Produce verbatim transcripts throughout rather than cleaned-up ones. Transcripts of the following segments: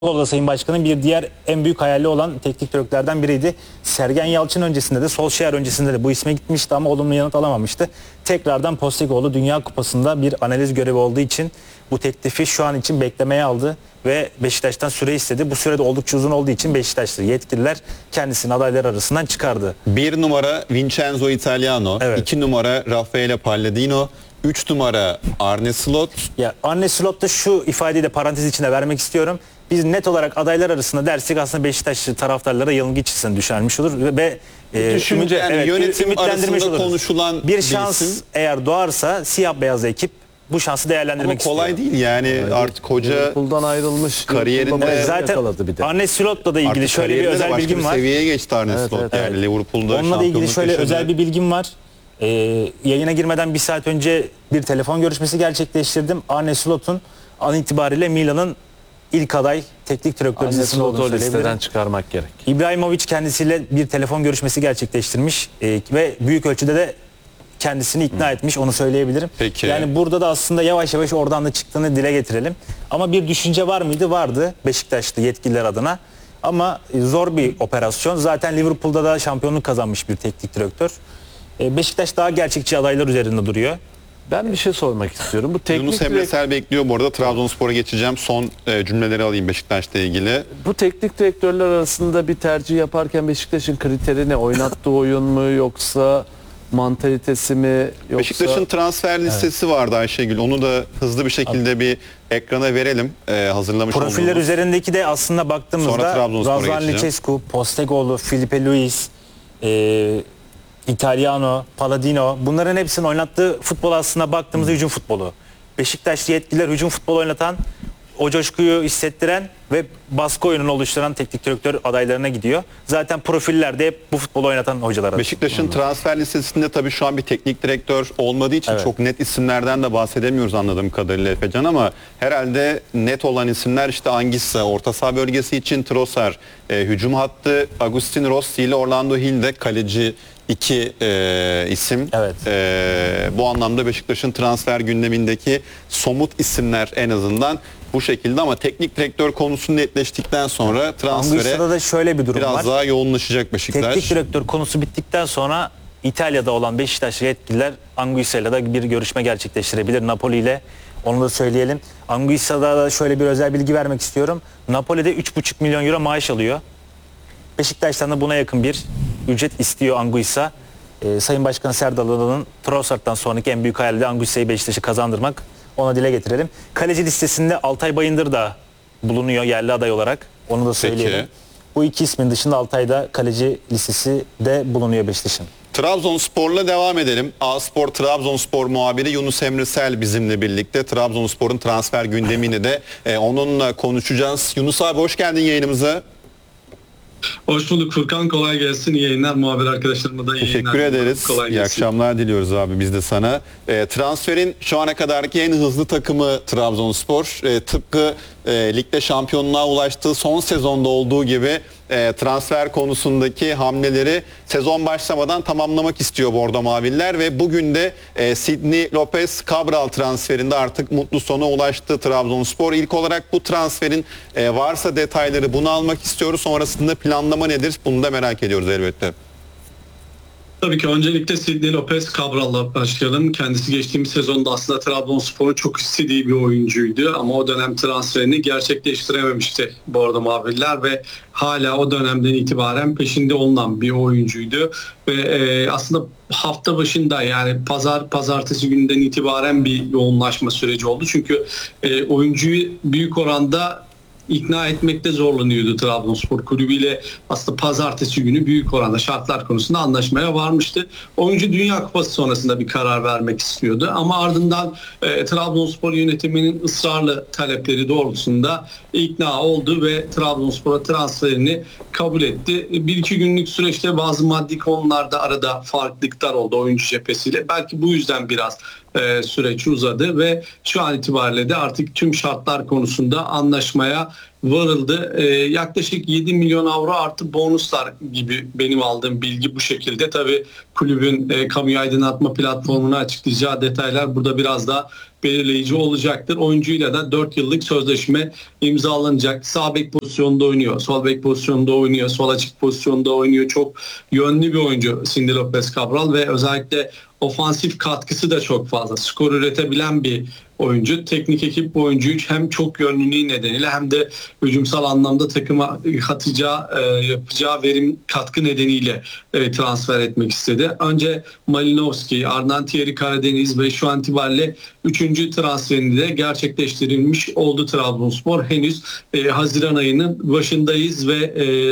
da Sayın Başkan'ın bir diğer en büyük hayali olan teknik direktörlerden biriydi. Sergen Yalçın öncesinde de Solskjaer öncesinde de bu isme gitmişti ama olumlu yanıt alamamıştı. Tekrardan Postecoglou Dünya Kupası'nda bir analiz görevi olduğu için bu teklifi şu an için beklemeye aldı ve Beşiktaş'tan süre istedi. Bu sürede oldukça uzun olduğu için Beşiktaşlı yetkililer kendisini adaylar arasından çıkardı. Bir numara Vincenzo Italiano, Evet. iki numara Raffaele Palladino, üç numara Arne Slot. Ya Arne Slot'ta şu ifadeyi de parantez içinde vermek istiyorum. Biz net olarak adaylar arasında dersek aslında Beşiktaşlı taraftarlara yanılgı içerisine düşermiş olur ve e, Düşünce yani evet, yönetim ümitlendirmiş arasında oluruz. konuşulan bir şans isim. Eğer doğarsa siyah beyaz ekip bu şansı Ama değerlendirmek kolay istiyor. değil yani artık hoca Liverpool'dan ayrılmış. kariyerinde- Liverpool'da Evet, zaten yakaladı bir de. Arne Slot'la da ilgili artık şöyle bir kariyerinde de özel başka bilgim bir var. seviyeye geçti Arne Evet, Slot. evet, Yani evet. Liverpool'da Onunla da ilgili şampiyonluk şöyle yaşadı. özel bir bilgim var. Ee, yayına girmeden bir saat önce bir telefon görüşmesi gerçekleştirdim. Arne Slot'un an itibariyle Milan'ın ilk aday teknik direktör Arne listesinde olduğunu Slot'u söyleyebilirim. listeden çıkarmak gerek. İbrahimovic kendisiyle bir telefon görüşmesi gerçekleştirmiş ee, ve büyük ölçüde de kendisini ikna etmiş, onu söyleyebilirim. Peki. Yani burada da aslında yavaş yavaş oradan da çıktığını dile getirelim. Ama bir düşünce var mıydı? Vardı Beşiktaşlı yetkililer adına. Ama zor bir operasyon. Zaten Liverpool'da da şampiyonluk kazanmış bir teknik direktör. Ee, Beşiktaş daha gerçekçi adaylar üzerinde duruyor. Ben bir şey sormak istiyorum. Bu teknik Yunus Emre direkt- Sel bekliyor bu arada. Trabzonspor'a geçeceğim. Son e, cümleleri alayım Beşiktaş'la ilgili. bu teknik direktörler arasında bir tercih yaparken Beşiktaş'ın kriteri ne? Oynattığı oyun mu yoksa mantalitesi mi yoksa Beşiktaş'ın transfer listesi vardı Ayşegül. Onu da hızlı bir şekilde bir ekrana verelim. E, hazırlamış Profiller olduğumuz. üzerindeki de aslında Sonra baktığımızda Trabzonspor'a Razvan geçeceğim. Lucescu, Postecoglou, Filipe Luis, e, Italiano, Palladino, bunların hepsinin oynattığı futbol aslında baktığımızda hücum futbolu. Beşiktaşlı yetkililer hücum futbolu oynatan, o coşkuyu hissettiren ve baskı oyununu oluşturan teknik direktör adaylarına gidiyor. Zaten profiller de hep bu futbolu oynatan hocalar arasında. Beşiktaş'ın transfer listesinde tabii şu an bir teknik direktör olmadığı için Evet. çok net isimlerden de bahsedemiyoruz anladığım kadarıyla Efecan, ama herhalde net olan isimler işte Anguissa, orta saha bölgesi için Trossard, e, hücum hattı Agustin Rossi ile Orlando Hill de kaleci iki e, isim. Evet. E, bu anlamda Beşiktaş'ın transfer gündemindeki somut isimler en azından bu şekilde, ama teknik direktör konusu netleştikten sonra transfere Anguissa'da da şöyle bir durum biraz var. daha yoğunlaşacak Beşiktaş. Teknik direktör konusu bittikten sonra İtalya'da olan Beşiktaşlı yetkililer Anguissa'yla da bir görüşme gerçekleştirebilir Napoli ile. Onu da söyleyelim. Anguissa'da da şöyle bir özel bilgi vermek istiyorum. Napoli'de üç buçuk milyon euro maaş alıyor. Beşiktaş'tan da buna yakın bir ücret istiyor Anguissa. Ee, Sayın Başkan Serdar Adalı'nın Trossard'dan sonraki en büyük hayali de Anguissa'yı Beşiktaş'ı kazandırmak. Ona dile getirelim. Kaleci listesinde Altay Bayındır da bulunuyor yerli aday olarak. Onu da söyleyelim. Peki. Bu iki ismin dışında Altay'da kaleci listesi de bulunuyor Beşiktaş'ın. Trabzonspor'la devam edelim. A-Spor Trabzonspor muhabiri Yunus Emre Sel bizimle birlikte. Trabzonspor'un transfer gündemini de e, onunla konuşacağız. Yunus abi hoş geldin yayınımıza. Hoş bulduk Furkan, kolay gelsin. İyi yayınlar, muhabir arkadaşlarıma da iyi Teşekkür yayınlar. ederiz. Kolay İyi gelsin. akşamlar diliyoruz abi biz de sana. E, transferin şu ana kadarki en hızlı takımı Trabzonspor. E, tıpkı e, ligde şampiyonluğa ulaştığı son sezonda olduğu gibi e, transfer konusundaki hamleleri sezon başlamadan tamamlamak istiyor Bordo Maviller ve bugün de e, Sidney Lopez Cabral transferinde artık mutlu sona ulaştı Trabzonspor. İlk olarak bu transferin e, varsa detayları bunu almak istiyoruz. Sonrasında planlama nedir? Bunu da merak ediyoruz elbette. Tabii ki öncelikle Sidney Lopez Cabral'la başlayalım. Kendisi geçtiğimiz sezonda aslında Trabzonspor'un çok istediği bir oyuncuydu ama o dönem transferini gerçekleştirememişti Bordo Maviller ve hala o dönemden itibaren peşinde olunan bir oyuncuydu ve e, aslında hafta başında, yani pazar pazartesi günden itibaren bir yoğunlaşma süreci oldu. Çünkü e, oyuncuyu büyük oranda ikna etmekte zorlanıyordu Trabzonspor kulübüyle. Aslında pazartesi günü büyük oranda şartlar konusunda anlaşmaya varmıştı. Oyuncu Dünya Kupası sonrasında bir karar vermek istiyordu ama ardından e, Trabzonspor yönetiminin ısrarlı talepleri doğrultusunda ikna oldu ve Trabzonspor'a transferini kabul etti. Bir iki günlük süreçte bazı maddi konularda arada farklılıklar oldu oyuncu cephesiyle. Belki bu yüzden biraz e, süreç uzadı ve şu an itibariyle de artık tüm şartlar konusunda anlaşmaya varıldı. Ee, yaklaşık yedi milyon avro artı bonuslar gibi benim aldığım bilgi bu şekilde. Tabii kulübün e, kamuya aydınlatma platformuna açıklayacağı detaylar burada biraz daha belirleyici olacaktır. Oyuncuyla da dört yıllık sözleşme imzalanacak. Sağ bek pozisyonunda oynuyor, sol bek pozisyonunda oynuyor, sol açık pozisyonda oynuyor. Çok yönlü bir oyuncu Cindy Lopez Cabral ve özellikle ofansif katkısı da çok fazla. Skor üretebilen bir oyuncu. Teknik ekip bu oyuncuyu hem çok yönlülüğü nedeniyle hem de hücumsal anlamda takıma katacağı, e, yapacağı verim katkı nedeniyle e, transfer etmek istedi. Önce Malinovski, ardından Thierry Karadeniz ve şu an itibariyle üçüncü transferini de gerçekleştirilmiş oldu Trabzonspor. Henüz e, Haziran ayının başındayız ve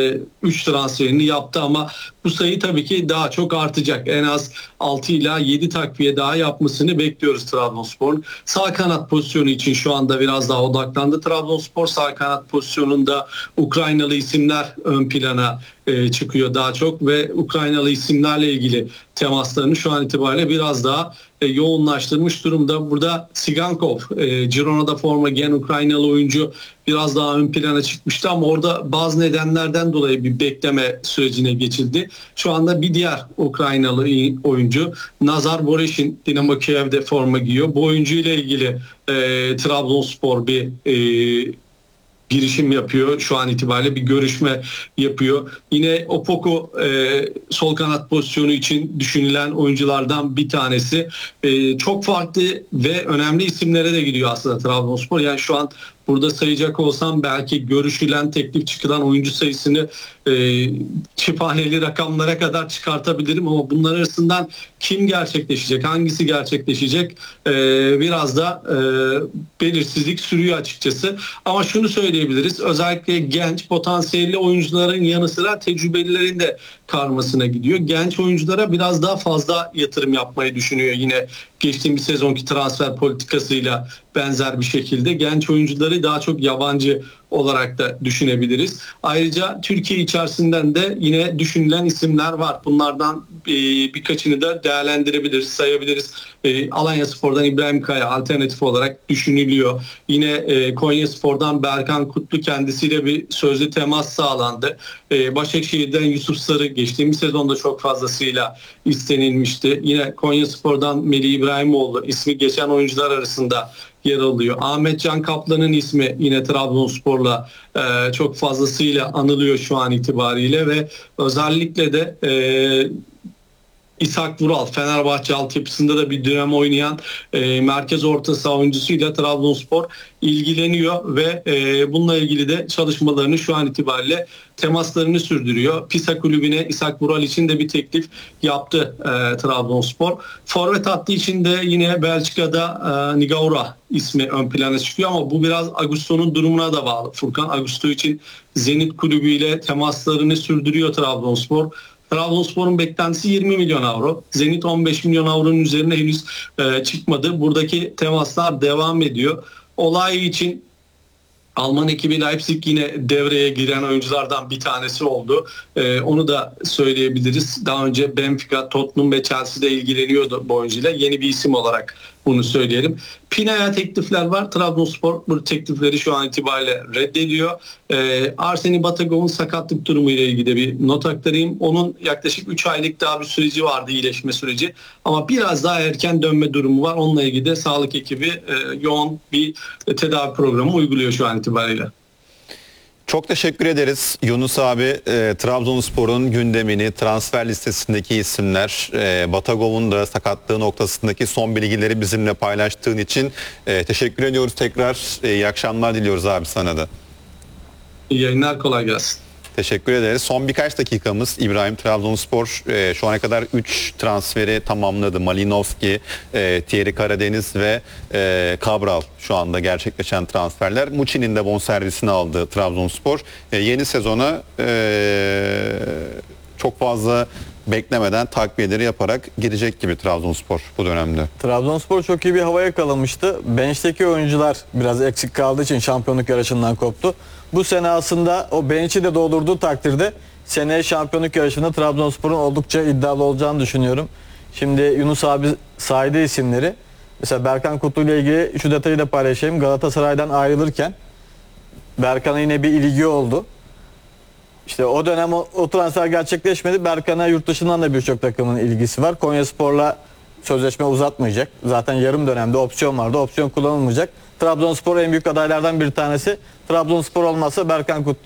üç e, transferini yaptı ama bu sayı tabii ki daha çok artacak. En az altı ila yedi takviye daha yapmasını bekliyoruz Trabzonspor'un. Sağ kanat pozisyonu için şu anda biraz daha odaklandı. Trabzonspor sağ kanat pozisyonunda Ukraynalı isimler ön plana e, çıkıyor daha çok ve Ukraynalı isimlerle ilgili temaslarını şu an itibariyle biraz daha e, yoğunlaştırmış durumda. Burada Sigankov, e, Girona'da forma giyen Ukraynalı oyuncu biraz daha ön plana çıkmıştı ama orada bazı nedenlerden dolayı bir bekleme sürecine geçildi. Şu anda bir diğer Ukraynalı oyuncu Nazar Boreşin Dinamo Kiev'de forma giyiyor. Bu oyuncu ile ilgili e, Trabzonspor bir e, girişim yapıyor. Şu an itibariyle bir görüşme yapıyor. Yine Opoku e, sol kanat pozisyonu için düşünülen oyunculardan bir tanesi. E, çok farklı ve önemli isimlere de gidiyor aslında Trabzonspor. Yani şu an burada sayacak olsam belki görüşülen, teklif çıkılan oyuncu sayısını e, çifthaneli rakamlara kadar çıkartabilirim ama bunlar arasından kim gerçekleşecek, hangisi gerçekleşecek e, biraz da e, belirsizlik sürüyor açıkçası. Ama şunu söyleyebiliriz, özellikle genç potansiyelli oyuncuların yanı sıra tecrübelilerin de karmasına gidiyor. Genç oyunculara biraz daha fazla yatırım yapmayı düşünüyor yine geçtiğimiz sezonki transfer politikasıyla benzer bir şekilde. Genç oyuncuları daha çok yabancı olarak da düşünebiliriz. Ayrıca Türkiye içerisinden de yine düşünülen isimler var. Bunlardan e, birkaçını da değerlendirebiliriz, sayabiliriz. E, Alanyaspor'dan İbrahim Kaya alternatif olarak düşünülüyor. Yine e, Konyaspor'dan Berkan Kutlu kendisiyle bir sözlü temas sağlandı. E, Başakşehir'den Yusuf Sarı geçtiğimiz sezonda çok fazlasıyla istenilmişti. Yine Konyaspor'dan Melih İbrahimoğlu ismi geçen oyuncular arasında yer alıyor. Ahmet Can Kaplan'ın ismi yine Trabzonspor'la e, çok fazlasıyla anılıyor şu an itibariyle ve özellikle de e, İshak Vural, Fenerbahçe altyapısında da bir dönem oynayan e, merkez orta saha oyuncusuyla Trabzonspor ilgileniyor ve e, bununla ilgili de çalışmalarını şu an itibariyle temaslarını sürdürüyor. Pisa kulübüne İshak Vural için de bir teklif yaptı e, Trabzonspor. Forvet hattı için de yine Belçika'da e, Nigaura ismi ön plana çıkıyor ama bu biraz Augusto'nun durumuna da bağlı. Furkan Augusto için Zenit kulübüyle temaslarını sürdürüyor Trabzonspor. Trabzonspor'un beklentisi yirmi milyon avro. Zenit on beş milyon avronun üzerine henüz e, çıkmadı. Buradaki temaslar devam ediyor. Olay için Alman ekibi Leipzig yine devreye giren oyunculardan bir tanesi oldu. Ee, onu da söyleyebiliriz. Daha önce Benfica, Tottenham ve Chelsea'de ilgileniyordu bu oyuncuyla. Yeni bir isim olarak bunu söyleyelim. Pina'ya teklifler var. Trabzonspor bu teklifleri şu an itibariyle reddediyor. Ee, Arseni Batagov'un sakatlık durumu ile ilgili bir not aktarayım. Onun yaklaşık üç aylık daha bir süreci vardı, iyileşme süreci. Ama biraz daha erken dönme durumu var. Onunla ilgili de sağlık ekibi e, yoğun bir tedavi programı uyguluyor şu an itibariyle. Çok teşekkür ederiz Yunus abi. E, Trabzonspor'un gündemini, transfer listesindeki isimler, e, Batagov'un da sakatlığı noktasındaki son bilgileri bizimle paylaştığın için e, teşekkür ediyoruz. Tekrar e, iyi akşamlar diliyoruz abi sana da. İyi yayınlar, kolay gelsin. Teşekkür ederiz. Son birkaç dakikamız. İbrahim, Trabzonspor e, şu ana kadar üç transferi tamamladı. Malinovski, e, Thierry Karadeniz ve e, Cabral şu anda gerçekleşen transferler. Muçi'nin de bonservisini aldı Trabzonspor. E, yeni sezona e, çok fazla beklemeden takviyeleri yaparak girecek gibi Trabzonspor bu dönemde. Trabzonspor çok iyi bir hava yakalamıştı. Bench'teki oyuncular biraz eksik kaldığı için şampiyonluk yarışından koptu. Bu sene aslında o bench'i de doldurduğu takdirde seneye şampiyonluk yarışında Trabzonspor'un oldukça iddialı olacağını düşünüyorum. Şimdi Yunus abi saydı isimleri. Mesela Berkan Kutlu ile ilgili şu detayı da paylaşayım. Galatasaray'dan ayrılırken Berkan'a yine bir ilgi oldu. İşte o dönem o, o transfer gerçekleşmedi. Berkan'a yurt dışından da birçok takımın ilgisi var. Konyaspor'la sözleşme uzatmayacak. Zaten yarım dönemde opsiyon vardı. Opsiyon kullanılmayacak. Trabzonspor en büyük adaylardan bir tanesi. Trabzonspor olmazsa Berkan Kutlu